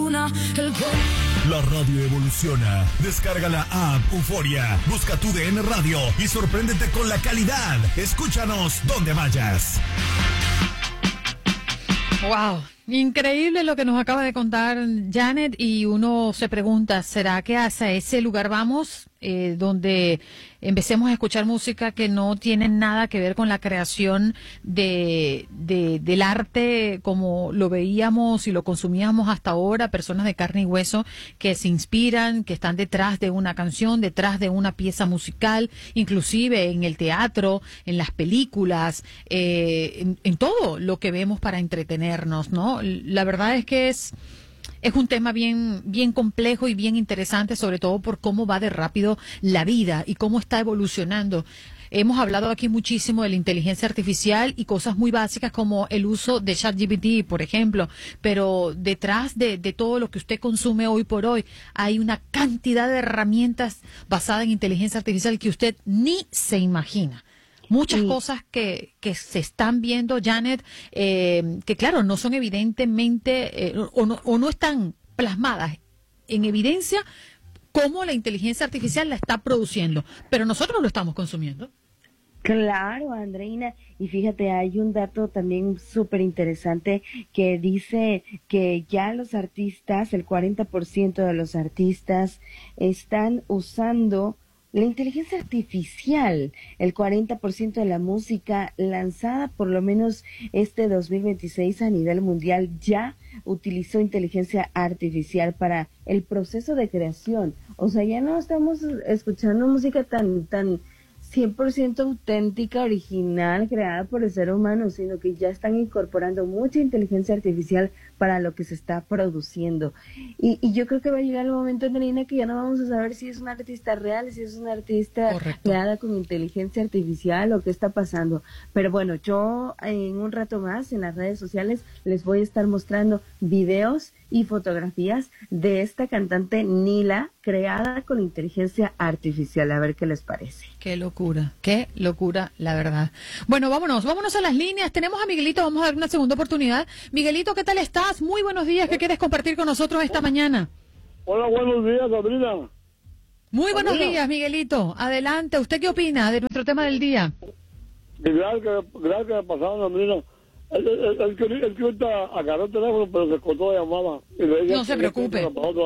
luna, La radio evoluciona. Descarga la app Euforia. Busca tu DN Radio y sorpréndete con la calidad. Escúchanos donde vayas. Wow, increíble lo que nos acaba de contar Janet, y uno se pregunta, ¿será que hacia ese lugar vamos donde empecemos a escuchar música que no tiene nada que ver con la creación del arte como lo veíamos y lo consumíamos hasta ahora? Personas de carne y hueso que se inspiran, que están detrás de una canción, detrás de una pieza musical, inclusive en el teatro, en las películas, en todo lo que vemos para entretenernos, ¿no? La verdad es que es un tema bien complejo y bien interesante, sobre todo por cómo va de rápido la vida y cómo está evolucionando. Hemos hablado aquí muchísimo de la inteligencia artificial y cosas muy básicas como el uso de ChatGPT, por ejemplo, pero detrás de todo lo que usted consume hoy por hoy hay una cantidad de herramientas basadas en inteligencia artificial que usted ni se imagina. Muchas cosas que se están viendo, Janet, que claro, no son evidentemente o no están plasmadas en evidencia cómo la inteligencia artificial la está produciendo, pero nosotros lo estamos consumiendo. Claro, Andreina, y fíjate, hay un dato también súper interesante que dice que ya los artistas, el 40% de los artistas están usando la inteligencia artificial. El 40% de la música lanzada por lo menos este 2026 a nivel mundial ya utilizó inteligencia artificial para el proceso de creación. O sea, ya no estamos escuchando música tan 100% auténtica, original, creada por el ser humano, sino que ya están incorporando mucha inteligencia artificial para lo que se está produciendo. Y yo creo que va a llegar el momento, Andreina, que ya no vamos a saber si es una artista real, si es una artista creada con inteligencia artificial o qué está pasando. Pero bueno, yo en un rato más en las redes sociales les voy a estar mostrando videos y fotografías de esta cantante Nila, creada con inteligencia artificial, a ver qué les parece. Qué locura, la verdad. Bueno, vámonos a las líneas. Tenemos a Miguelito, vamos a dar una segunda oportunidad. Miguelito, ¿qué tal estás? Muy buenos días, ¿qué quieres compartir con nosotros esta mañana? Hola, buenos días, Sabrina. Muy buenos días, Miguelito. Adelante, ¿usted qué opina de nuestro tema del día? Gracias que pasaron, Sabrina. Él que ahorita agarró el teléfono, pero se cortó la llamada. No se preocupe.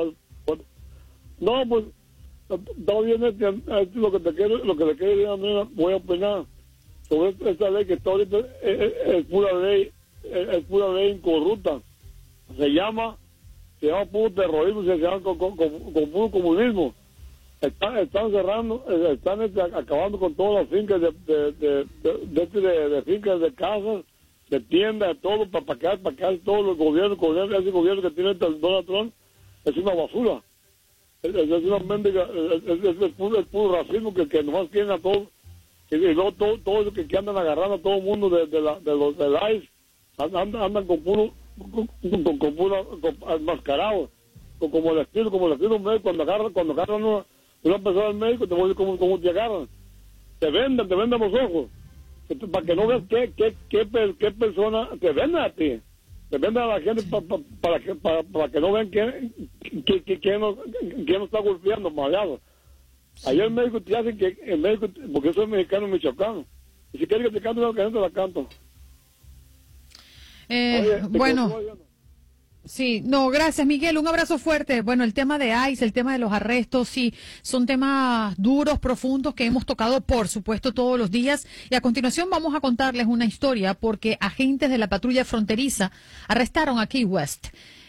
No, pues, todo bien, lo que le quiero decir, Andrea, voy a opinar sobre esta ley que está ahorita, es pura ley incorrupta. Se llama puro terrorismo, se llama con puro comunismo. Están cerrando, están acabando con todas las fincas de fincas de casas, de tiendas, de todo, para que todos los gobiernos, ese gobierno que tiene Donald Trump, es una basura. Es una mendiga, es puro racismo que nomás tienen a todos, y luego todo lo que andan agarrando a todo el mundo de los del ICE, andan con puro enmascarados, como el estilo médico, cuando agarran una persona al médico, te voy a decir cómo te agarran, te venden los ojos, para que no veas qué persona te vende a ti. Depende de la gente para que no vean quién nos está golpeando, maleado. Ayer el médico te hace que el médico, porque yo soy mexicano, michoacano, y si quieres que te cante una canción, te la canto. Bueno, sí, no, gracias, Miguel, un abrazo fuerte. Bueno, el tema de ICE, el tema de los arrestos, sí, son temas duros, profundos, que hemos tocado, por supuesto, todos los días. Y a continuación vamos a contarles una historia, porque agentes de la patrulla fronteriza arrestaron a Key West.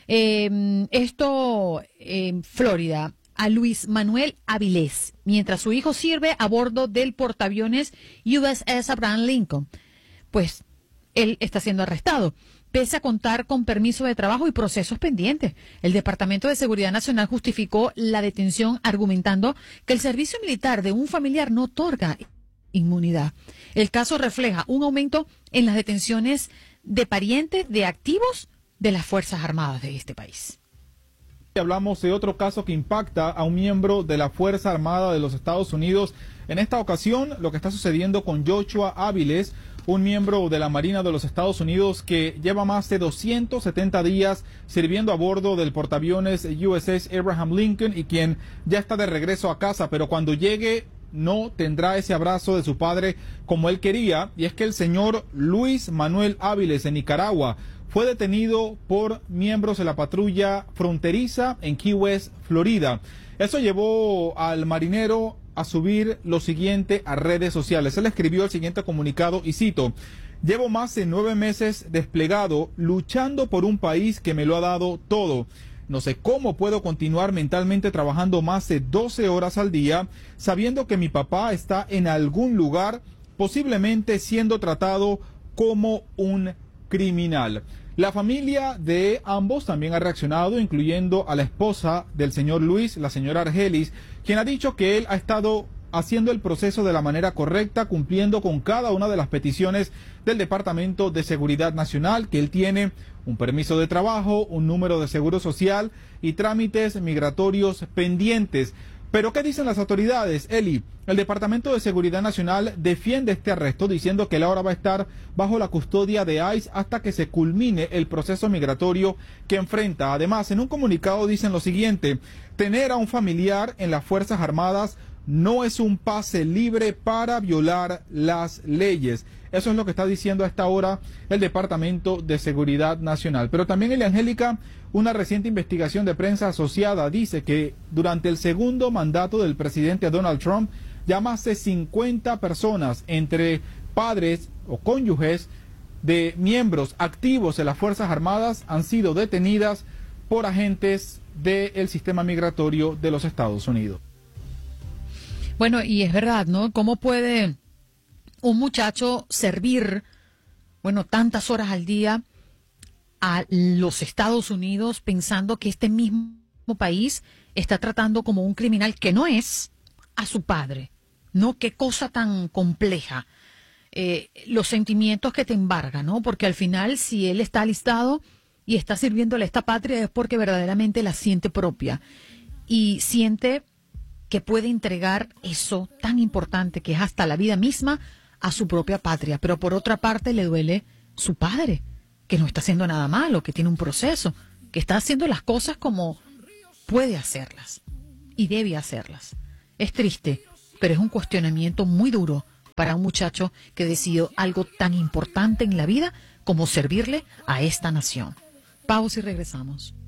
Esto en Florida, a Luis Manuel Avilés, mientras su hijo sirve a bordo del portaaviones USS Abraham Lincoln. Pues él está siendo arrestado, pese a contar con permiso de trabajo y procesos pendientes. El Departamento de Seguridad Nacional justificó la detención argumentando que el servicio militar de un familiar no otorga inmunidad. El caso refleja un aumento en las detenciones de parientes de activos de las Fuerzas Armadas de este país. Hablamos de otro caso que impacta a un miembro de la Fuerza Armada de los Estados Unidos. En esta ocasión, lo que está sucediendo con Joshua Áviles, un miembro de la Marina de los Estados Unidos que lleva más de 270 días sirviendo a bordo del portaaviones USS Abraham Lincoln y quien ya está de regreso a casa, pero cuando llegue no tendrá ese abrazo de su padre como él quería, y es que el señor Luis Manuel Áviles de Nicaragua fue detenido por miembros de la patrulla fronteriza en Key West, Florida. Eso llevó al marinero a subir lo siguiente a redes sociales. Él escribió el siguiente comunicado y cito: llevo más de 9 meses desplegado luchando por un país que me lo ha dado todo. No sé cómo puedo continuar mentalmente trabajando más de 12 horas al día sabiendo que mi papá está en algún lugar, posiblemente siendo tratado como un criminal. La familia de ambos también ha reaccionado, incluyendo a la esposa del señor Luis, la señora Argelis, quien ha dicho que él ha estado haciendo el proceso de la manera correcta, cumpliendo con cada una de las peticiones del Departamento de Seguridad Nacional, que él tiene un permiso de trabajo, un número de seguro social y trámites migratorios pendientes. Pero ¿qué dicen las autoridades, Eli? El Departamento de Seguridad Nacional defiende este arresto diciendo que él ahora va a estar bajo la custodia de ICE hasta que se culmine el proceso migratorio que enfrenta. Además, en un comunicado dicen lo siguiente: tener a un familiar en las Fuerzas Armadas no es un pase libre para violar las leyes. Eso es lo que está diciendo a esta hora el Departamento de Seguridad Nacional. Pero también, Angélica, una reciente investigación de prensa asociada dice que durante el segundo mandato del presidente Donald Trump, ya más de 50 personas, entre padres o cónyuges de miembros activos de las Fuerzas Armadas, han sido detenidas por agentes del sistema migratorio de los Estados Unidos. Bueno, y es verdad, ¿no? ¿Cómo puede un muchacho servir, tantas horas al día a los Estados Unidos pensando que este mismo país está tratando como un criminal que no es a su padre? ¿No? Qué cosa tan compleja. Los sentimientos que te embargan, ¿no? Porque al final, si él está alistado y está sirviéndole a esta patria, es porque verdaderamente la siente propia y siente que puede entregar eso tan importante que es hasta la vida misma a su propia patria. Pero por otra parte le duele su padre, que no está haciendo nada malo, que tiene un proceso, que está haciendo las cosas como puede hacerlas y debe hacerlas. Es triste, pero es un cuestionamiento muy duro para un muchacho que decidió algo tan importante en la vida como servirle a esta nación. Pausa y regresamos.